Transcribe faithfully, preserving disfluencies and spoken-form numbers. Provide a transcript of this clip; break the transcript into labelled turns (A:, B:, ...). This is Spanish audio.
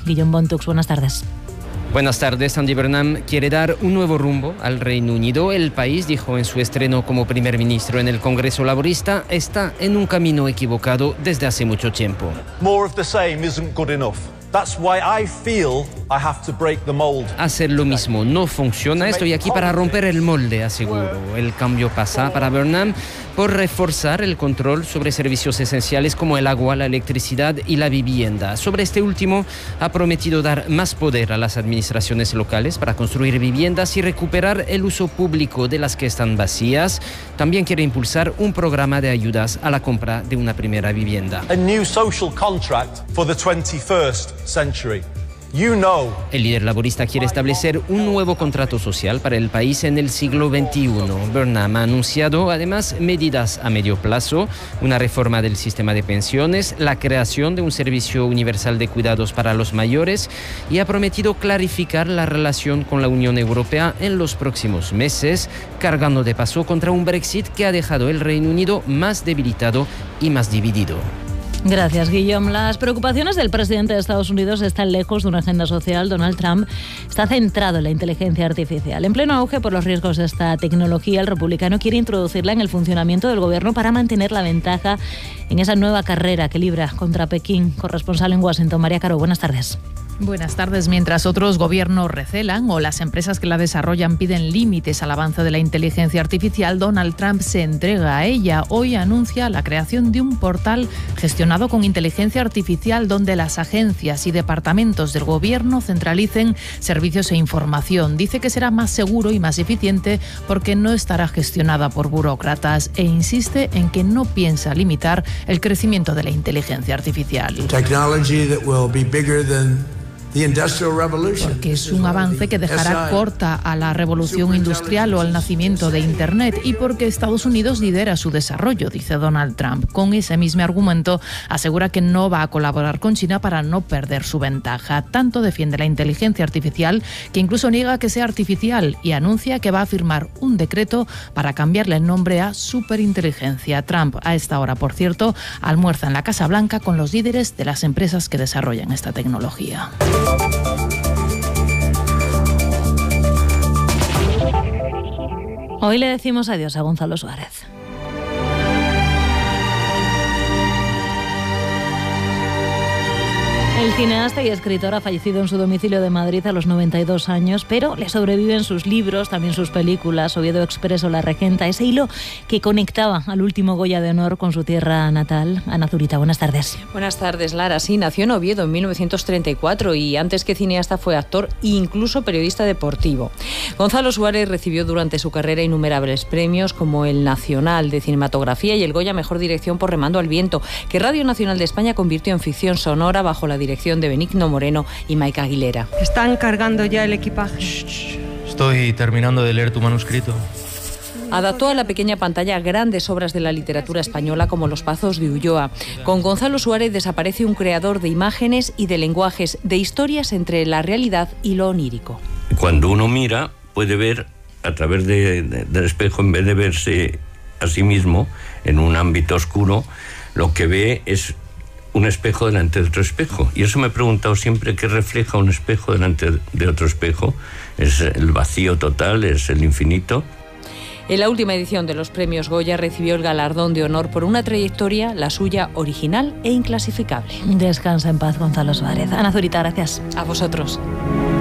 A: Guillaume Bontux, buenas tardes.
B: Buenas tardes. Andy Burnham quiere dar un nuevo rumbo al Reino Unido. El país, dijo en su estreno como primer ministro en el Congreso Laborista, está en un camino equivocado desde hace mucho tiempo.
C: More of the same isn't good enough. That's why I feel I have to break the mold.
B: Hacer lo mismo no funciona. Estoy aquí para romper el molde, aseguró. El cambio pasa para Burnham por reforzar el control sobre servicios esenciales como el agua, la electricidad y la vivienda. Sobre este último, ha prometido dar más poder a las administraciones locales para construir viviendas y recuperar el uso público de las que están vacías. También quiere impulsar un programa de ayudas a la compra de una primera vivienda.
C: A new social contract for the twenty-first century. You know.
B: El líder laborista quiere establecer un nuevo contrato social para el país en el siglo veintiuno. Burnham ha anunciado además medidas a medio plazo, una reforma del sistema de pensiones, la creación de un servicio universal de cuidados para los mayores y ha prometido clarificar la relación con la Unión Europea en los próximos meses, cargando de paso contra un Brexit que ha dejado el Reino Unido más debilitado y más dividido.
A: Gracias, Guillaume. Las preocupaciones del presidente de Estados Unidos están lejos de una agenda social. Donald Trump está centrado en la inteligencia artificial. En pleno auge por los riesgos de esta tecnología, el republicano quiere introducirla en el funcionamiento del gobierno para mantener la ventaja en esa nueva carrera que libra contra Pekín. Corresponsal en Washington, María Caro, buenas tardes.
D: Buenas tardes. Mientras otros gobiernos recelan o las empresas que la desarrollan piden límites al avance de la inteligencia artificial, Donald Trump se entrega a ella. Hoy anuncia la creación de un portal gestionado con inteligencia artificial donde las agencias y departamentos del gobierno centralicen servicios e información. Dice que será más seguro y más eficiente porque no estará gestionada por burócratas e insiste en que no piensa limitar el crecimiento de la inteligencia artificial.
E: Technology that will be bigger than
D: Porque es un avance que dejará corta a la revolución industrial o al nacimiento de Internet y porque Estados Unidos lidera su desarrollo, dice Donald Trump. Con ese mismo argumento asegura que no va a colaborar con China para no perder su ventaja. Tanto defiende la inteligencia artificial que incluso niega que sea artificial y anuncia que va a firmar un decreto para cambiarle el nombre a superinteligencia. Trump, a esta hora, por cierto, almuerza en la Casa Blanca con los líderes de las empresas que desarrollan esta tecnología.
A: Hoy le decimos adiós a Gonzalo Suárez. El cineasta y escritor ha fallecido en su domicilio de Madrid a los noventa y dos años, pero le sobreviven sus libros, también sus películas, Oviedo Express o La Regenta, ese hilo que conectaba al último Goya de Honor con su tierra natal. Ana Zurita, buenas tardes.
F: Buenas tardes, Lara. Sí, nació en Oviedo en mil novecientos treinta y cuatro y antes que cineasta fue actor e incluso periodista deportivo. Gonzalo Suárez recibió durante su carrera innumerables premios como el Nacional de Cinematografía y el Goya Mejor Dirección por Remando al Viento, que Radio Nacional de España convirtió en ficción sonora bajo la dirección de Benigno Moreno y Maica Aguilera.
G: ¿Están cargando ya el equipaje?
H: Shh, shh. Estoy terminando de leer tu manuscrito.
F: Adaptó a la pequeña pantalla grandes obras de la literatura española como Los Pazos de Ulloa. Con Gonzalo Suárez desaparece un creador de imágenes y de lenguajes, de historias entre la realidad y lo onírico.
I: Cuando uno mira, puede ver a través de, de, del espejo, en vez de verse a sí mismo en un ámbito oscuro, lo que ve es un espejo delante de otro espejo. Y eso me he preguntado siempre, ¿qué refleja un espejo delante de otro espejo? ¿Es el vacío total? ¿Es el infinito?
F: En la última edición de los premios Goya recibió el galardón de honor por una trayectoria, la suya, original e inclasificable.
A: Descansa en paz, Gonzalo Suárez. Ana Zurita, gracias.
F: A vosotros.